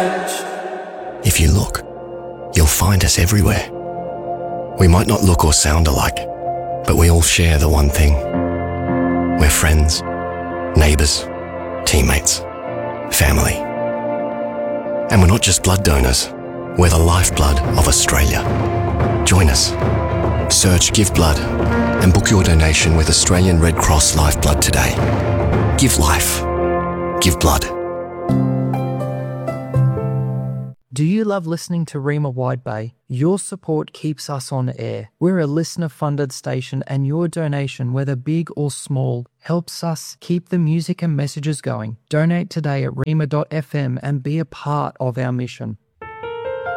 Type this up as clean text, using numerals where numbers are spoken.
If you look, you'll find us everywhere. We might not look or sound alike, but we all share the one thing. We're friends, neighbours, teammates, family. And we're not just blood donors, we're the lifeblood of Australia. Join us. Search Give Blood and book your donation with Australian Red Cross Lifeblood today. Give life. Give blood. Do you love listening to Rima Wide Bay? Your support keeps us on air. We're a listener-funded station and your donation, whether big or small, helps us keep the music and messages going. Donate today at rima.fm and be a part of our mission.